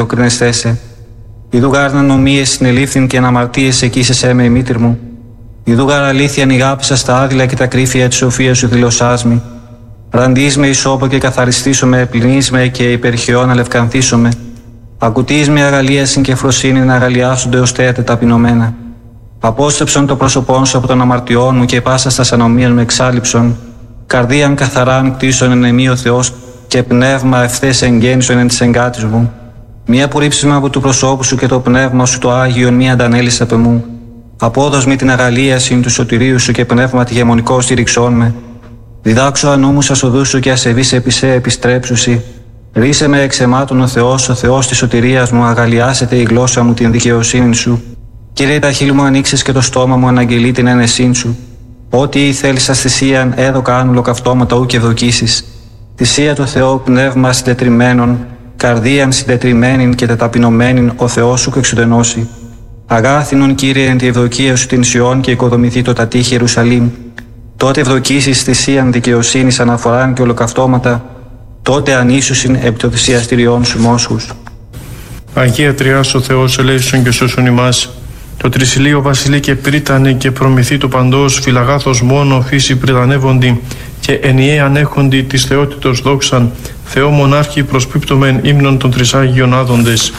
το κρίνεστέσε. Ιδού γάρ να νομίες συνελήφθην και να αμαρτίες εκείσεσέ με η μήτρ μου. Ιδού γάρ αλήθεια νηγάπησα στα άδειλα και τα κρύφια της σοφίας σου δηλωσάς μη. Ραντείς με ισόπο και καθαριστήσω με, πλυνείς με και υπερχαιών αλευκανθήσω με. Ακουτείς με αγαλίασιν και φροσύνη να αγαλιάσονται ως τέατε ταπεινωμένα. Απόστρεψον το πρόσωπόν σου από των αμαρτιών μου και πάσα στα ανομίας με εξάλληψον. Καρδίαν καθαράν κτίσον εν εμεί ο Θεός και πνεύμα ευθές εγγέννησον εν της εγκάτης μου. Μία απορρίψημα από του προσώπου σου και το πνεύμα σου το Άγιον μία αντανέλησε απ' εμού. Απόδος μη την αγαλίασιν του σωτηρίου σου και πνεύμα τη γεμονικό στήριξόν με. Διδάξω ανώμους ασοδούς σου και ασεβείς επί σε επιστρέψουσι. Ρίσε με εξαιμάτων ο Θεός της σωτηρίας μου, αγαλιάσετε η γλώσσα μου την δικαιοσύνη σου. Κύριε, τα χείλη μου ανοίξεις και το στόμα μου αναγγελεί την ένεσήν σου. Ό,τι θέλεις ας θυσίαν, έδωκα αν ολοκαυτώματα ου και ευδοκίσεις. Θυσία το Θεό πνεύμα συντετριμένων, καρδίαν συντετριμένην και τεταπεινωμένην ο Θεός σου εξουδενώσει. Αγάθινον Κύριε εν τη ευδοκία σου την Σιών και οικοδομηθεί το τατήχη Ιερουσαλήμ. Τότε ευδοκίσεις θυσίαν δικαιοσύνης αναφοράν και ολοκαυτώματα, τότε ανήσουσιν επί το θυσιαστηριών σου μόσχους. Αγία Τριάς ο Θεός ελέησον και σώσον ημάς. Το τρισιλείο βασιλεί και πρίτανε και προμηθεί του παντός, φυλαγάθος μόνο φύση πριτανεύοντι και ενιαία ανέχοντι της θεότητος δόξαν, Θεό μονάρχη προσπίπτωμεν ύμνων των τρισάγιων άδοντες.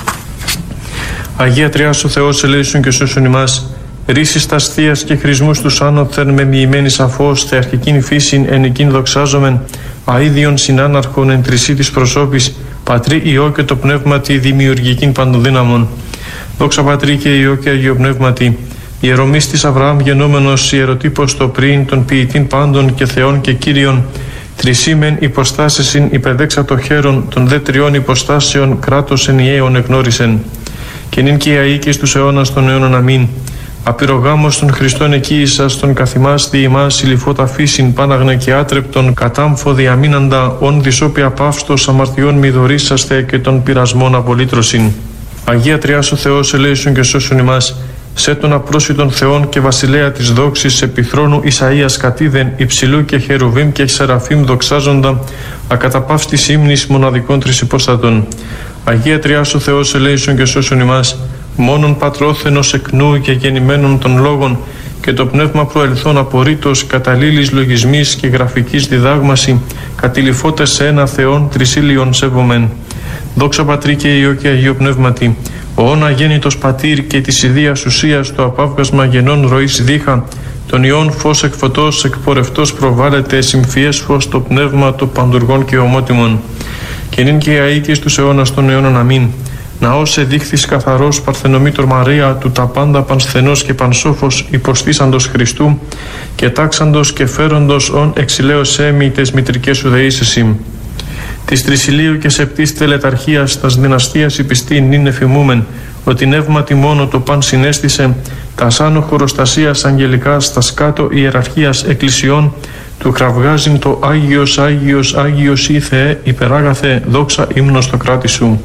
Αγία Τριάς ο Θεός ελέησον και σώσον ημάς. Ρίσεις τας θείας και χρησμούς τους άνωθεν με μοιημένη σαφώς, θεαρχικήν φύσιν εν εκείν δοξάζομεν, αΐδιον συνάναρχον εν τρισί της προσώπης, Πατρί Υιό και το Πνεύματι δημιουργικήν παντοδύναμον. Δόξα Πατρί και Υιό και Αγίο Πνεύματι, ιερομής της Αβραάμ γενόμενος ιεροτύπος το πριν των ποιητήν πάντων και Θεών και Κύριων, τρισήμεν υποστάσεσιν υπεδέξατο χέρον των δε τριών υποστάσεων κράτος ενιαίων εγνώρισεν. Και νυν και αεί και στους αιώνας των αιώνων αμήν. Απειρογάμος των Χριστών εκείησας των καθημάς διημάς ηλιφώτα φύσιν πάναγνε και άτρεπτον κατάμφο διαμείναντα ον δυσόπια παύστος αμαρτιών μη δωρήσαστε και των πειρασμών απολύτρωσιν. Αγία Τριάς ο Θεός ελέησον και σώσον ημάς. Σε τον απρόσιτον Θεόν και βασιλέα της δόξης επιθρόνου Ισαΐας κατήδεν υψηλού και χερουβίμ και σεραφίμ δοξάζοντα ακαταπαύστης ύμνης μοναδικών τρισυποστατών. Αγία Τριάς ο Θεός ελέησον και σώσον ημάς. Μόνον πατρόθενος εκ νου και γεννημένων των λόγων και το πνεύμα προελθόν απορρίτως καταλήλης λογισμής και γραφικής διδάγμαση κατηλυφώτες σε ένα Θεόν τρισίλιον σέβομεν. Δόξα Πατρί και Υιό και Αγίο Πνεύματι, ο όν αγέννητος Πατήρ και της ιδίας ουσίας το απάβγασμα γενών ροής δίχα, τον Υιόν φως εκ φωτός εκπορευτός προβάλλεται συμφιές φως το πνεύμα το παντουργών και ομότιμων. Και νυν και αεί και στους αιώνας των αιώνων αμήν. Ναός εδείχθης καθαρός Παρθενομήτωρ Μαρία του τα πάντα πανσθενός και πανσόφος υποστήσαντος Χριστού και τάξαντος και φέροντος ον εξηλαίος έμι τες μητρικές σου δεήσεσιμ. Της τρισιλίου και σεπτής τελεταρχίας τας δυναστείας υπιστήν νυν εφημούμεν ότι νεύματι μόνο το παν συνέστησε τας άνω χωροστασίας αγγελικάς τας κάτω ιεραρχίας εκκλησιών του κραυγάζειν το Άγιος, Άγιος, Άγιος ή Θεέ υπεράγαθε δόξα ύμνος το κράτη σου.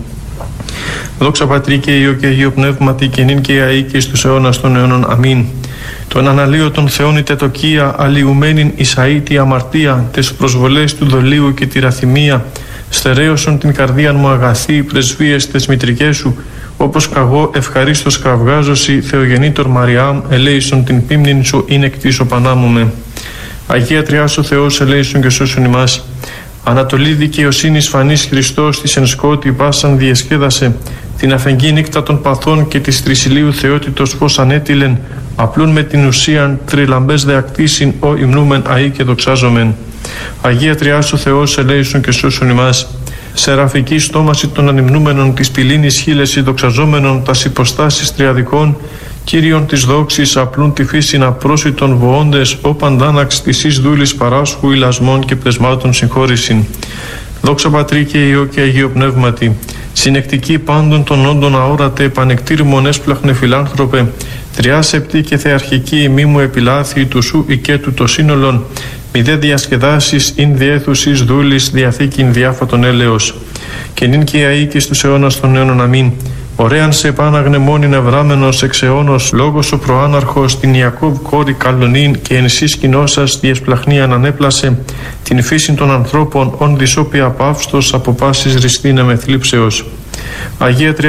Δόξα Πατρί και Υιό και Αγίο Πνεύματι και νυν και αεί και στους αιώνας των αιώνων αμήν. Τον αναλύω των Θεών η τετοκία αλλοιουμένην Ισαΐ τη αμαρτία τες προσβολές του δολίου και τη ραθυμία στερέωσον την καρδίαν μου αγαθή πρεσβείες τες μητρικές σου όπως καγώ ευχαρίστως κραυγάζωσι Θεογεννήτωρ Μαριάμ ελέησον την πίμνην σου είναι κτήσω πανάμουμε. Αγία Τριάς ο Θεός ελέησον και σώσον ημάς. Ανατολή δικαιοσύνης φανής Χριστός της εν σκότη πάσαν διεσκέδασε την αφεγγή νύκτα των παθών και της τρισιλίου θεότητος φως ανέτειλεν απλούν με την ουσίαν τριλαμπές δεακτήσιν ο υμνούμεν αεί και δοξάζομεν. Αγία Τριάς ο Θεός ελέησον και σώσον ημάς. Σεραφική στόμαση των ανυμνούμενων της πυλήνης χείλεση δοξαζόμενων τας υποστάσεις τριαδικών Κύριον της δόξης απλούν τη φύσιν απρόσιτων βοώντες ο παντάναξ της εις δούλης παράσχου ηλασμών και πτεσμάτων συγχώρησιν. Δόξα Πατρί και Υιό και Αγίο Πνεύματι, συνεκτική πάντων των όντων αόρατε επανεκτήρμον έσπλαχνε φιλάνθρωπε, τριάσεπτη και θεαρχική μη μου επιλάθη του σου και του το σύνολον, μη δε διασκεδάσεις ειν διέθουσης δούλης διαθήκην διάφατον έλεος. Και νυν και αεί και στους αιώνας των αιώνων αμήν. Ωραίαν σε επάναγνε μόνην ευράμενος εξ αιώνος λόγος ο προάναρχος την Ιακώβ κόρη καλονήν και εν σεις κοινώσας διεσπλαχνίαν ανέπλασε την φύσιν των ανθρώπων ον δυσόπια παύστος από πάσης ριστήνε με θλίψεως. Αγία